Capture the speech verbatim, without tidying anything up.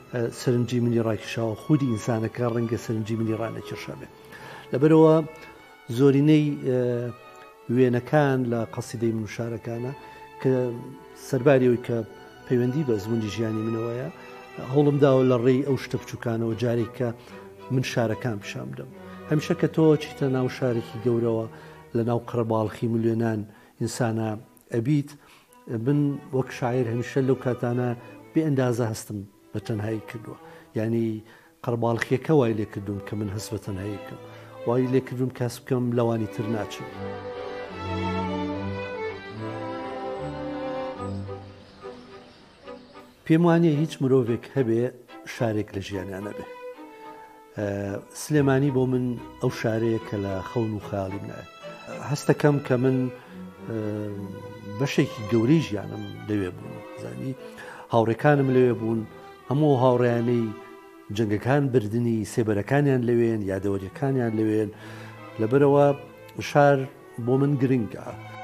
سەرنجی منی ڕایکشاوە خودی ئینسانەکە ڕەنگە سەرنجی منی ڕانەکێشا بێ لەبەرەوە زۆرینەی وێنەکان لە قەسیدەی من و شارەکانە کە سەرباریەوەی کە پەیوەندی بە زمانی ژیانی منەوەیە هەوڵم داوە لە ڕێی ئەو شتە بچووکانەوە جارێک کە من شارەکان پیشام بدەم هەمیشە کە تۆ چیتە ناو شارێکی گەورەوە لە ناو قەرەباڵخی ملیۆنان ئینسانە ئەبیت من وەک شاعیر هەمیشە لەو کاتانە بێ ئەندازە هەستم بە تەنهایی کردووە یعنی قەرەباڵخیەکە وای لێ کردوم کە من هەست بە تەنهایی کەم وای لێ کردوم کەس بکەم لەوانی تر ناچم پێم وانیە هیچ مرۆڤێک هەبێ شارێک لە ژیانیانە بێ سلێمانی بۆ من ئەو شارەیە کە لە خەون و خەیاڵی منایە هەستەکەم کە من بەشێکی گەورەی ژیانم لەوێ بوون زانی هاوڕێکانم لەوێ بوون هەموو هاوڕێیانەی جەنگەکان بردننی سێبەرەکانیان لەوێن یادەوەریەکانیان لەوێن لەبەرەوە شار بۆ من گرنگە